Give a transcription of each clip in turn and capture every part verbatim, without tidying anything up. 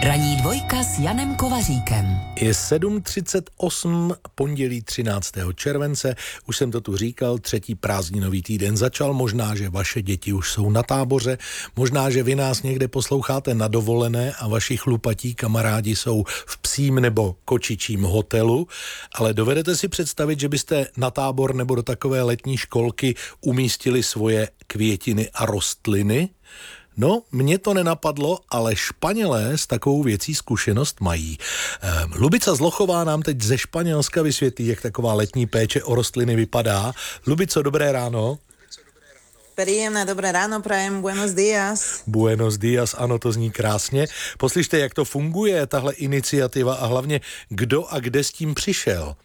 Ranní dvojka s Janem Kovaříkem. Je sedm třicet osm, pondělí třináctého července, už jsem to tu říkal, třetí prázdninový týden začal, možná, že vaše děti už jsou na táboře, možná, že vy nás někde posloucháte na dovolené a vaši chlupatí kamarádi jsou v psím nebo kočičím hotelu, ale dovedete si představit, že byste na tábor nebo do takové letní školky umístili svoje květiny a rostliny? No, mně to nenapadlo, ale Španělé s takovou věcí zkušenost mají. Ehm, Lubica Zlochová nám teď ze Španělska vysvětlí, jak taková letní péče o rostliny vypadá. Lubico, dobré ráno. Príjemné dobré ráno prajem, buenos días. Buenos días, ano, to zní krásně. Poslyšte, jak to funguje, tahle iniciativa a hlavně, kdo a kde s tím přišel?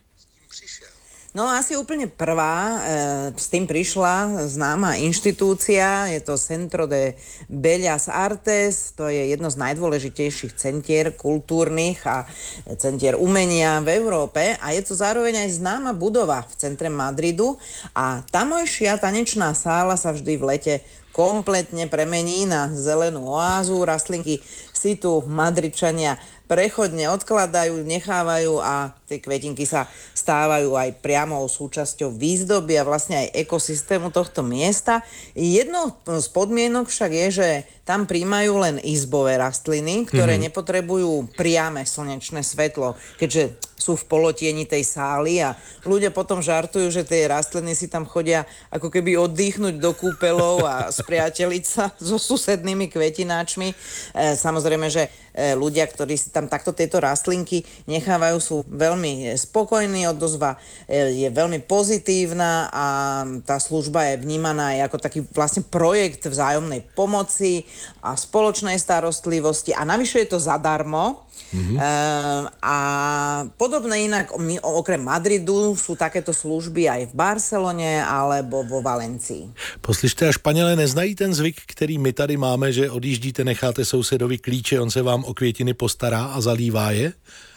No asi úplne prvá, e, s tým prišla známa inštitúcia, je to Centro de Bellas Artes, to je jedno z najdôležitejších centier kultúrnych a centier umenia v Európe a je to zároveň aj známa budova v centre Madridu a tamojšia tanečná sála sa vždy v lete kompletne premení na zelenú oázu, rastlinky si tu Madridčania prechodne odkladajú, nechávajú a tie kvetinky sa stávajú aj priamou súčasťou výzdoby a vlastne aj ekosystému tohto miesta. Jednou z podmienok však je, že tam príjmajú len izbové rastliny, ktoré mm-hmm. nepotrebujú priame slnečné svetlo, keďže sú v polotieni tej sály a ľudia potom žartujú, že tie rastliny si tam chodia ako keby oddychnúť do kúpeľov a spriateliť sa so susednými kvetináčmi. E, samozrejme, že e, ľudia, ktorí si tam takto tieto rastlinky nechávajú, sú veľmi spokojní, odozva e, je veľmi pozitívna a tá služba je vnímaná aj ako taký vlastne projekt vzájomnej pomoci a spoločnej starostlivosti a navyše je to zadarmo. Mm-hmm. E, a podobné inak, my, okrem Madridu sú takéto služby aj v Barcelone alebo vo Valencii. Poslyšte, a Španělé neznají ten zvyk, který my tady máme, že odjíždíte, necháte sousedovi klíče, on se vám o květiny postará a zalívá je?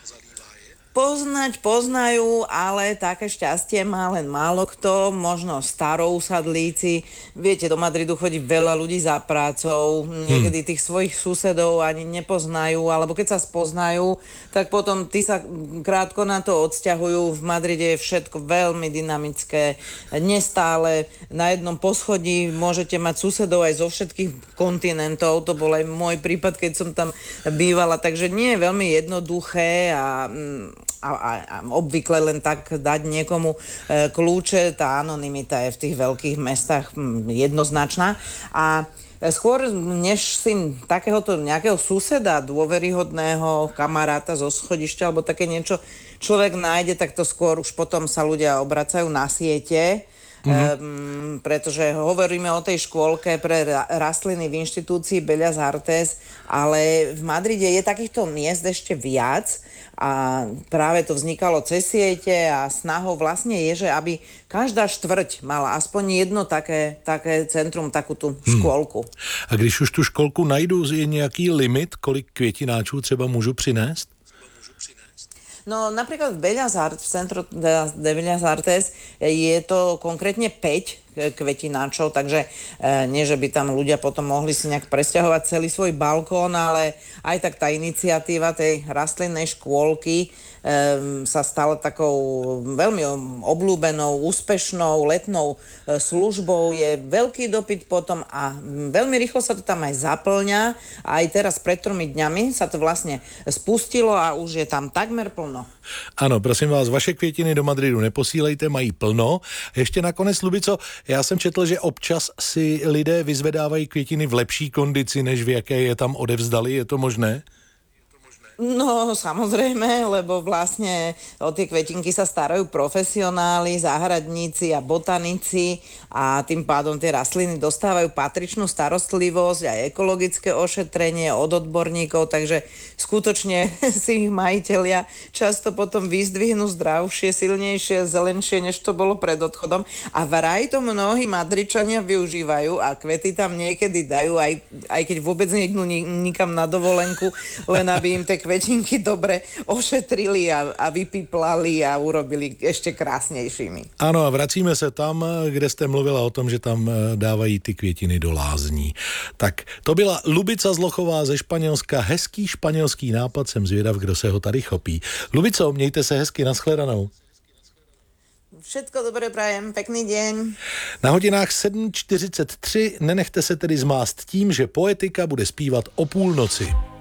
Poznať poznajú, ale také šťastie má len málo kto, možno starousadlíci. Viete, do Madridu chodí veľa ľudí za prácou, niekedy tých svojich susedov ani nepoznajú, alebo keď sa spoznajú, tak potom tí sa krátko na to odsťahujú. V Madride je všetko veľmi dynamické, nestále. Na jednom poschodí môžete mať susedov aj zo všetkých kontinentov, to bol aj môj prípad, keď som tam bývala, takže nie je veľmi jednoduché a A, a, a obvykle len tak dať niekomu e, kľúče, tá anonymita je v tých veľkých mestách hm, jednoznačná a skôr než si takéhoto nejakého suseda, dôveryhodného kamaráta zo schodišťa alebo také niečo človek nájde, tak to skôr už potom sa ľudia obracajú na siete. Mm-hmm. Um, pretože hovoríme o tej škôlke pre ra- rastliny v inštitúcii Bellas Artes, ale v Madride je takýchto miest ešte viac a práve to vznikalo cez siete a snahou vlastne je, že aby každá štvrť mala aspoň jedno také, také centrum, takú tú škôlku. Hmm. A když už tu školku najdu, je nějaký limit, kolik květináčů třeba můžu přinést? No napríklad v Bellas Artes, v Centro de Bellas Artes je to konkrétne päť kvetináčov, takže e, nie, že by tam ľudia potom mohli si nejak presťahovať celý svoj balkón, ale aj tak tá iniciatíva tej rastlinnej škôlky e, sa stala takou veľmi obľúbenou, úspešnou letnou e, službou. Je veľký dopyt potom a veľmi rýchlo sa to tam aj zaplňa. A aj teraz pred tromi dňami sa to vlastne spustilo a už je tam takmer plno. Ano, prosím vás, vaše květiny do Madridu neposílejte, mají plno. Ještě nakonec, Lubico, já jsem četl, že občas si lidé vyzvedávají květiny v lepší kondici, než v jaké je tam odevzdali. Je to možné? No, samozrejme, lebo vlastne o tie kvetinky sa starajú profesionáli, záhradníci a botanici a tým pádom tie rastliny dostávajú patričnú starostlivosť a ekologické ošetrenie od odborníkov, takže skutočne si ich majitelia často potom vyzdvihnú zdravšie, silnejšie, zelenšie, než to bolo pred odchodom. A vraj to mnohí Madričania využívajú a kvety tam niekedy dajú, aj, aj keď vôbec nieknú nikam na dovolenku, len aby im tie kvetinky dobre ošetrili a, a vypiplali a urobili ešte krásnejšími. Ano, a vracíme se tam, kde jste mluvila o tom, že tam dávají ty květiny do lázní. Tak to byla Lubica Zlochová ze Španělska. Hezký španělský nápad, jsem zvědav, kdo se ho tady chopí. Lubico, mějte se hezky, nashledanou. Všetko dobré prajem, pekný deň. Na hodinách sedm čtyřicet tři nenechte se tedy zmást tím, že Poetika bude zpívat o půlnoci.